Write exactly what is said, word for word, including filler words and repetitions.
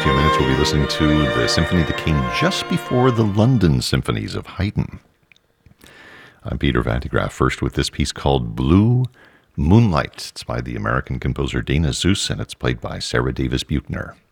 few minutes, we'll be listening to the symphony that came just before the London symphonies of Haydn. I'm Peter Van de Graaff, first with this piece called Blue Moonlight. It's by the American composer Dana Zeus, and it's played by Sarah Davis Buechner.